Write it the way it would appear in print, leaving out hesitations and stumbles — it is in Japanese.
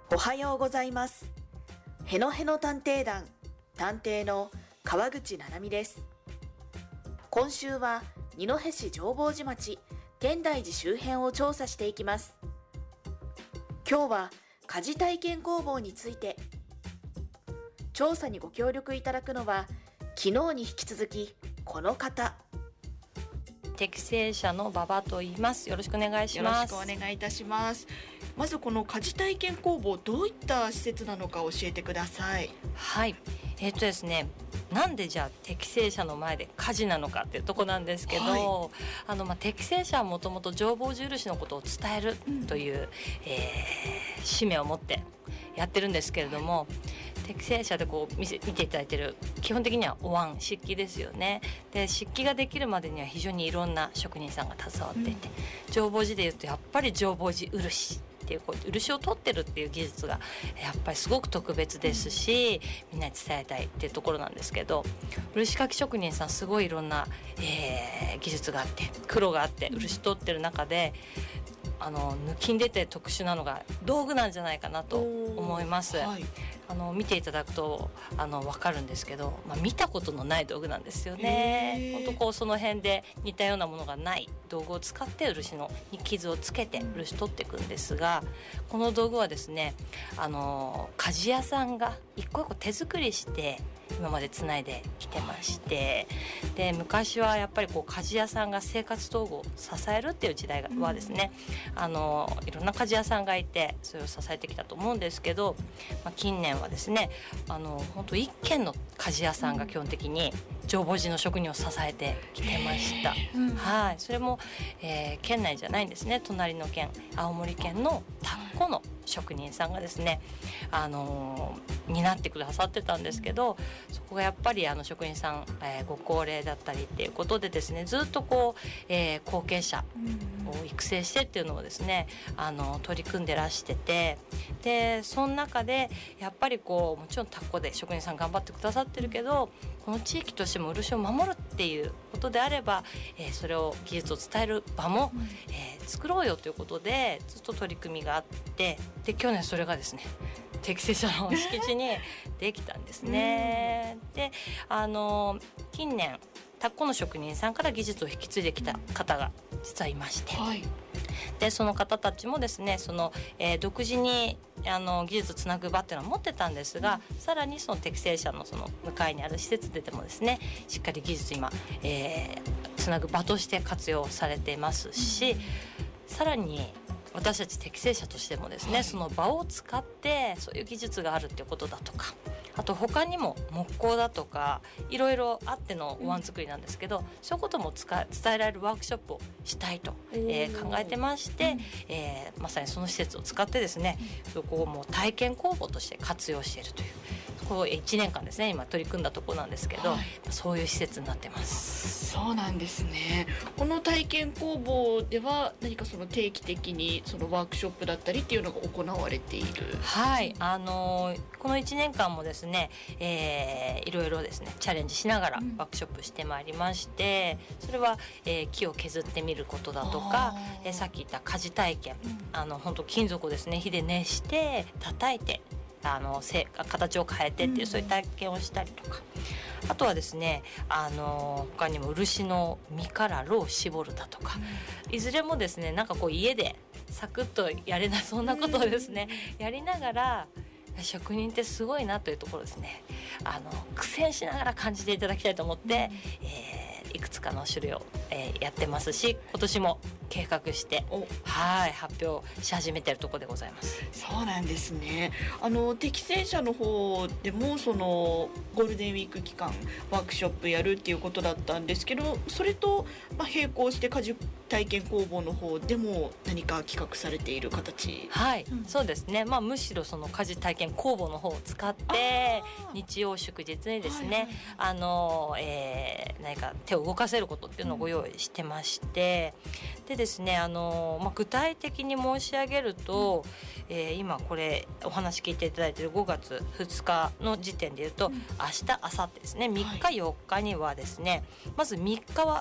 おはようございます。へのへの探偵団探偵の川口七海です。今週は二戸市浄法寺町天台寺周辺を調査していきます。今日は家事体験工房について。調査にご協力いただくのは昨日に引き続きこの方。 適正者の馬場と言います。よろしくお願いします。 よろしくお願いいたします。まずこの家事体験工房、どういった施設なのか教えてください。 はい、ですね、なんでじゃあ適正者の前で家事なのかっていうとこなんですけど、適正者はもともと浄法寺漆のことを伝えるという、使命を持ってやってるんですけれども、適正者でこう見ていただいている基本的にはお椀漆器ですよね。で、漆器ができるまでには非常にいろんな職人さんが携わっていて、浄法寺でいうとやっぱり浄法寺漆っていう漆を取ってるっていう技術がやっぱりすごく特別ですし、みんなに伝えたいっていうところなんですけど、漆かき職人さんすごいいろんな、技術があって苦労があって漆取ってる中で抜きん出て特殊なのが道具なんじゃないかなと思います。見ていただくと分かるんですけど、見たことのない道具なんですよね。本当こうその辺で似たようなものがない道具を使って漆に傷をつけて漆取っていくんですが、この道具はですね、鍛冶屋さんが一個一個手作りして今までつないできてまして、で昔はやっぱりこう鍛冶屋さんが生活道具を支えるっていう時代はですね、いろんな鍛冶屋さんがいてそれを支えてきたと思うんですけど、近年はですね本当一軒の鍛冶屋さんが基本的に浄法寺の職人を支えてきてました。はい、それも、県内じゃないんですね。隣の県青森県の田子の職人さんがですね担ってくださってたんですけど、そこがやっぱり職員さん、ご高齢だったりっていうことでですね、ずっとこう、後継者を育成してっていうのをですね取り組んでらしてて、でその中でやっぱりこうもちろん田子で職人さん頑張ってくださってるけど、この地域としても漆を守るっていうことであれば、それを技術を伝える場も、作ろうよということでずっと取り組みがあって、で去年それがですね適正者の敷地にできたんですね。で近年田子の職人さんから技術を引き継いできた方が実はいまして、でその方たちもですね独自に技術をつなぐ場っていうのは持ってたんですが、さらにその適正者のその向かいにある施設でもですねしっかり技術今、つなぐ場として活用されていますし、さらに私たち適正者としてもですね、その場を使ってそういう技術があるっていうことだとか、あと他にも木工だとかいろいろあってのお椀作りなんですけど、そういうことも伝えられるワークショップをしたいと、考えてまして、まさにその施設を使ってですね、そこをもう体験工房として活用しているという、こう1年間ですね今取り組んだところなんですけど、そういう施設になってます。 そうなんですね。この体験工房では何かその定期的にそのワークショップだったりっていうのが行われている。 はい、この1年間もですね、いろいろですねチャレンジしながらワークショップしてまいりまして、それは、木を削ってみることだとか、さっき言った鍛冶体験、本当金属をですね火で熱して叩いて形を変えてっていう、そういう体験をしたりとか、あとはですね他にも漆の実からろを絞るだとか、いずれもですねなんかこう家でサクッとやれなそんなことをですね、やりながら職人ってすごいなというところですね苦戦しながら感じていただきたいと思って、いくつかの種類を、やってますし、今年も計画して発表し始めているところでございます。 そうなんですね。適正者の方でもそのゴールデンウィーク期間ワークショップやるっていうことだったんですけど、それと、並行して家事体験工房の方でも何か企画されている形。 そうですね、むしろその家事体験工房の方を使って日曜祝日にですね、何か手を動かせることっていうのをご用意してまして、でですね具体的に申し上げると、今これお話聞いていただいている5月2日の時点でいうと、明日明後日ですね3日4日にはですね、まず3日は